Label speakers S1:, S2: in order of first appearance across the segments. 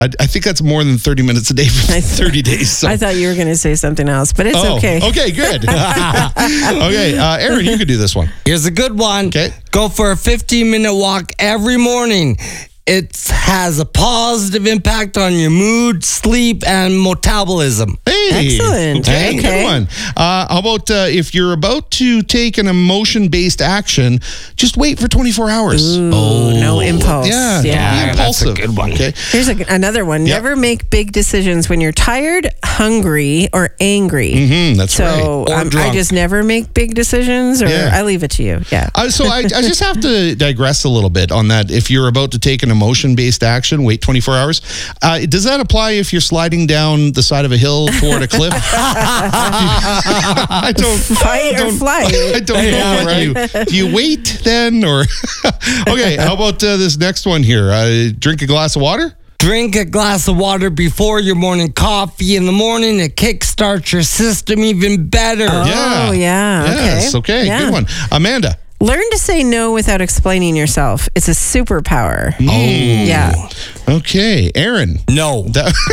S1: I think that's more than 30 minutes a day for 30 days. So.
S2: I thought you were going to say something else, but it's okay.
S1: Okay, good. Okay, Aaron, you could do this one.
S3: Here's a good one.
S1: Okay.
S3: Go for a 15-minute walk every morning. It has a positive impact on your mood, sleep, and metabolism.
S1: Hey,
S2: Excellent.
S1: Okay,
S2: Okay.
S1: good one. How about if you're about to take an emotion-based action, just wait for 24 hours.
S2: Ooh, no impulse.
S1: Yeah, don't be
S3: that's
S1: impulsive.
S3: a good one.
S1: Okay.
S2: Here's another one.
S1: Yep.
S2: Never make big decisions when you're tired, hungry, or angry.
S1: That's
S2: So
S1: right.
S3: Or
S2: I
S3: drunk.
S2: just never make big decisions, or
S1: Yeah.
S2: I leave it to you. Yeah.
S1: So I just have to digress a little bit on that. If you're about to take an emotion-based action, wait 24 hours. Does that apply if you're sliding down the side of a hill toward a cliff? I don't
S2: Fight or flight.
S1: I don't know. Right? Do you wait then, or okay? How about this next one here? Drink a glass of water.
S3: Drink a glass of water before your morning coffee in the morning. It kickstarts your system even better.
S2: Oh, yeah.
S1: Yes. Okay.
S2: Yeah.
S1: Good one, Amanda.
S2: Learn to say no without explaining yourself. It's a superpower.
S1: Oh.
S2: Yeah.
S1: Okay, Aaron.
S3: No.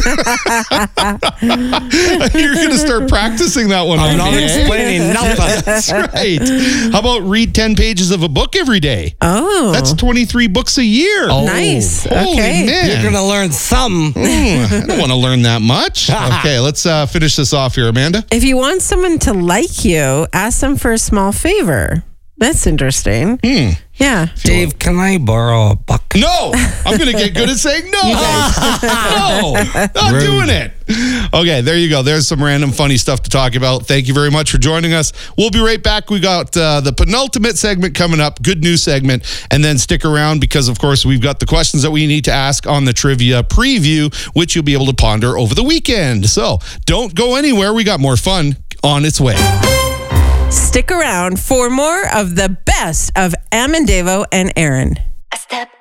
S1: You're going to start practicing that one.
S3: I'm
S1: with
S3: not
S1: me, eh?
S3: explaining nothing.
S1: That's right. How about read 10 pages of a book every day?
S2: Oh.
S1: That's 23 books a year.
S2: nice.
S1: Holy
S2: Okay.
S1: man.
S3: You're going to learn something.
S1: I don't want to learn that much. Okay, let's finish this off here, Amanda.
S2: If you want someone to like you, ask them for a small favor. That's interesting. Yeah.
S3: Dave, can I borrow a buck?
S1: No, I'm going to get good at saying no. No, not doing it. Okay, there you go. There's some random funny stuff to talk about. Thank you very much for joining us. We'll be right back. We got the penultimate segment coming up, good news segment, and then stick around because, of course, we've got the questions that we need to ask on the trivia preview, which you'll be able to ponder over the weekend. So don't go anywhere. We got more fun on its way.
S2: Stick around for more of the best of Amandavo and Aaron.
S4: A step